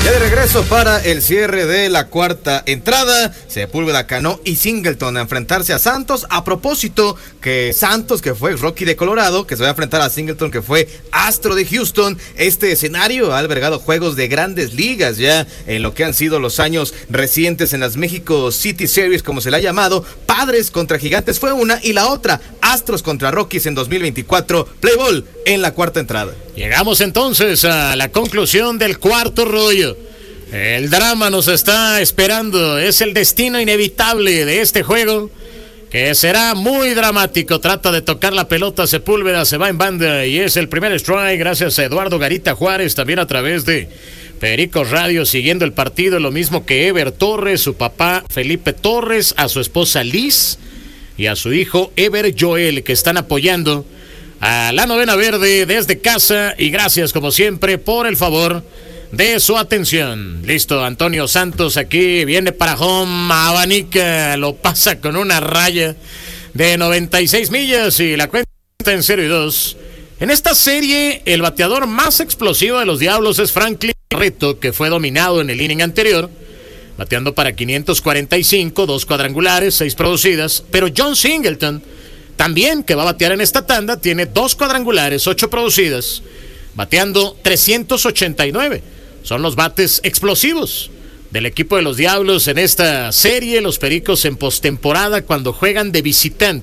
Ya de regreso para el cierre de la cuarta entrada, Sepúlveda, Cano y Singleton a enfrentarse a Santos. A propósito, que Santos, que fue Rocky de Colorado, que se va a enfrentar a Singleton, que fue Astro de Houston. Este escenario ha albergado juegos de grandes ligas ya en lo que han sido los años recientes en las México City Series, como se le ha llamado. Padres contra Gigantes fue una, y la otra, Astros contra Rockies en 2024. Play ball en la cuarta entrada. Llegamos entonces a la conclusión del cuarto rollo. El drama nos está esperando, es el destino inevitable de este juego, que será muy dramático. Trata de tocar la pelota Sepúlveda, se va en banda y es el primer strike, gracias a Eduardo Garita Juárez, también a través de Pericos Radio, siguiendo el partido, lo mismo que Ever Torres, su papá Felipe Torres, a su esposa Liz y a su hijo Ever Joel, que están apoyando a la Novena Verde desde casa, y gracias como siempre por el favor de su atención. Listo, Antonio Santos aquí viene para home, abanica, lo pasa con una raya de 96 millas y la cuenta en 0-2. En esta serie, el bateador más explosivo de los Diablos es Franklin Barreto, que fue dominado en el inning anterior, bateando para 545, 2 cuadrangulares, 6 producidas, pero John Singleton, también que va a batear en esta tanda, tiene 2 cuadrangulares, 8 producidas, bateando 389. Son los bates explosivos del equipo de los Diablos en esta serie. Los Pericos en postemporada, cuando juegan de visitante,